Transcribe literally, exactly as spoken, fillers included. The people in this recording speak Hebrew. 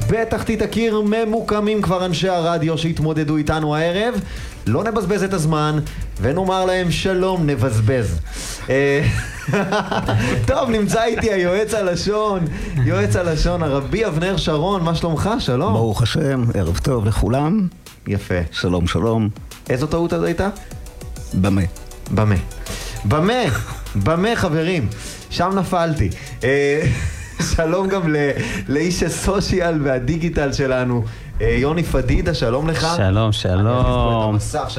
בתחתית הקיר ממוקמים כבר אנשי הרדיו שהתמודדו איתנו הערב. לא נבזבז את הזמן ונאמר להם שלום, נבזבז. טוב, נמצא איתי היועץ הלשון, יועץ הלשון הרבי אבנר שרון. מה שלומך? שלום. ברוך השם, ערב טוב לכולם. יפה. שלום שלום. איזו טעות אז הייתה? במה? במה. במה, במה חברים, שם נפלתי. שלום גם לאיש הסושיאל והדיגיטל שלנו, יוני פדידה, שלום לך. שלום, שלום.